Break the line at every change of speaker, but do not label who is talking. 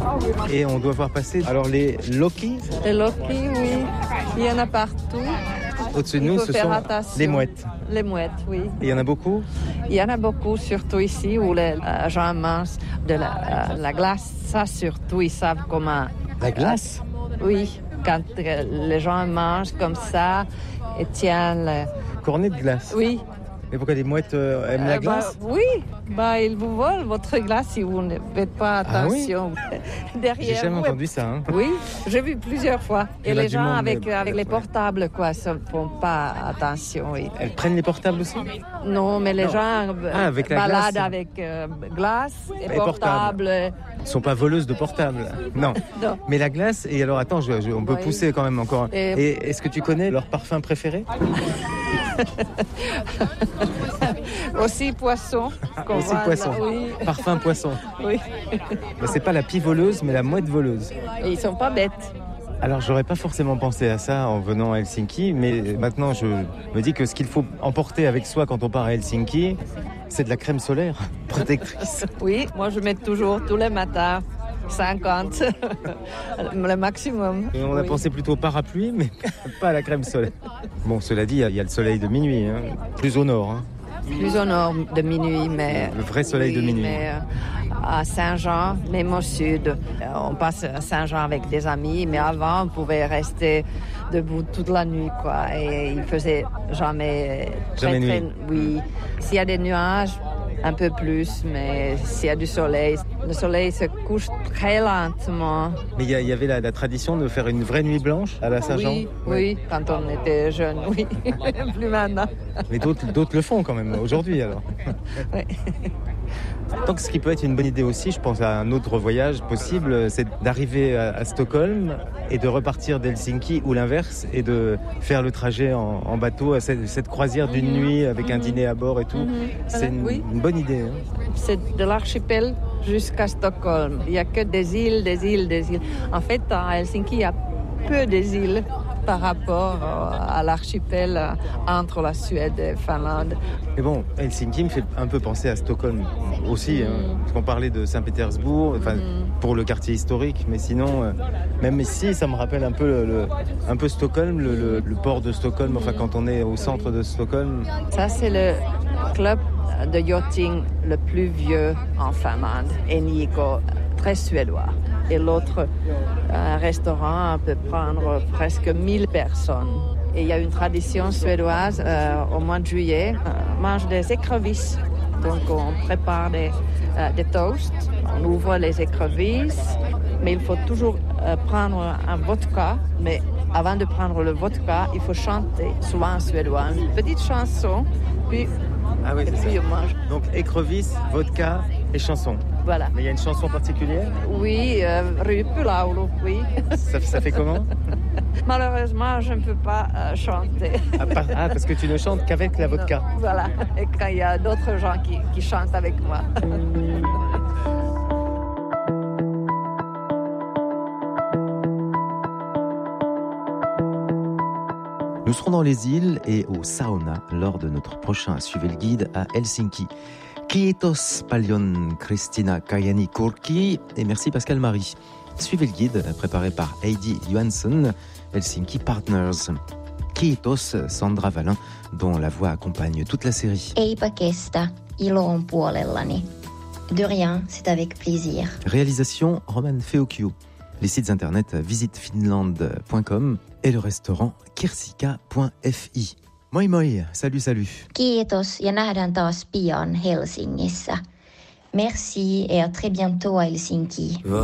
Et on doit voir passer alors les Loki.
Les Loki, oui. Il y en a partout.
Au-dessus de nous, ce sont les mouettes.
Les mouettes, oui.
Et il y en a beaucoup?
Il y en a beaucoup, surtout ici, où les gens mangent de la glace. Ça, surtout, ils savent comment...
La glace?
Oui, quand les gens mangent comme ça et tiennent...
Cornet de glace?
Oui.
Mais pourquoi les mouettes aiment la glace?
Oui, ils vous volent votre glace si vous ne faites pas attention.
Ah oui?
Derrière
J'ai jamais entendu ça. Hein.
Oui, j'ai vu plusieurs fois. Et les gens avec les portables, ne font pas attention. Oui.
Elles prennent les portables aussi?
Non, mais les gens baladent avec glace et portables.
Ils ne sont pas voleuses de portables. Non.
Non.
Mais la glace, et alors attends, on peut pousser quand même encore. Et est-ce que tu connais leur parfum préféré?
Aussi poisson.
Aussi poisson.
Oui.
Parfum poisson.
Oui.
Mais c'est pas la pie voleuse, mais la mouette voleuse.
Et ils sont pas bêtes.
Alors j'aurais pas forcément pensé à ça en venant à Helsinki, mais maintenant je me dis que ce qu'il faut emporter avec soi quand on part à Helsinki, c'est de la crème solaire protectrice.
Oui, moi je mets toujours tous les matins 50, le maximum.
Et on a pensé plutôt au parapluie, mais pas à la crème solaire. Bon, cela dit, il y a le soleil de minuit, hein, plus au nord. Hein.
Plus au nord de minuit, mais...
Le vrai soleil de minuit.
Mais, à Saint-Jean, même au sud, on passe à Saint-Jean avec des amis, mais avant, on pouvait rester debout toute la nuit, quoi. Et il faisait jamais
nuit.
Oui. S'il y a des nuages, un peu plus, mais s'il y a du soleil, le soleil se couche très lentement.
Mais il y avait la tradition de faire une vraie nuit blanche à la Saint-Jean?
Oui, quand on était jeune, oui. Plus maintenant.
Mais d'autres le font quand même, aujourd'hui alors.
Oui.
Donc ce qui peut être une bonne idée aussi, je pense à un autre voyage possible, c'est d'arriver à Stockholm et de repartir d'Helsinki ou l'inverse et de faire le trajet en bateau à cette croisière d'une nuit avec un dîner à bord et tout. C'est une bonne idée. Hein.
C'est de l'archipel jusqu'à Stockholm. Il n'y a que des îles, des îles, des îles. En fait, à Helsinki, il y a peu des îles par rapport à l'archipel entre la Suède et Finlande.
Mais bon, Helsinki me fait un peu penser à Stockholm aussi, hein, parce qu'on parlait de Saint-Pétersbourg, pour le quartier historique, mais sinon, même ici, ça me rappelle un peu Stockholm, le port de Stockholm, enfin quand on est au centre de Stockholm.
Ça, c'est le club de yachting le plus vieux en Finlande, Enico, très suédois. Et l'autre, un restaurant peut prendre presque 1000 personnes. Et il y a une tradition suédoise, au mois de juillet, on mange des écrevisses. Donc on prépare des toasts, on ouvre les écrevisses, mais il faut toujours prendre un vodka. Mais avant de prendre le vodka, il faut chanter, souvent en suédois, une petite chanson, puis...
Ah oui,
et puis on mange.
Donc écrevisses, vodka et chanson.
Voilà.
Mais il y a une chanson particulière?
Oui, Ryppylaulu, oui.
Ça fait comment?
Malheureusement, je ne peux pas chanter.
Parce que tu ne chantes qu'avec la vodka.
Non, voilà, et quand il y a d'autres gens qui chantent avec moi.
Nous serons dans les îles et au sauna lors de notre prochain Suivez le guide à Helsinki. Kiitos paljon Kristina Kajani-Kurki et merci Pascal Marie. Suivez le guide préparé par Heidi Johansson, Helsinki Partners. Kiitos Sandra Valin, dont la voix accompagne toute la série.
Eipä kestä, ilo on puolellani. De rien, c'est avec plaisir.
Réalisation Roman Feokio. Les sites internet visitefinland.com et le restaurant kirsika.fi. Moi moi, salut.
Kiitos ja nähdään taas pian Helsingissä. Merci et à très bientôt à Helsinki.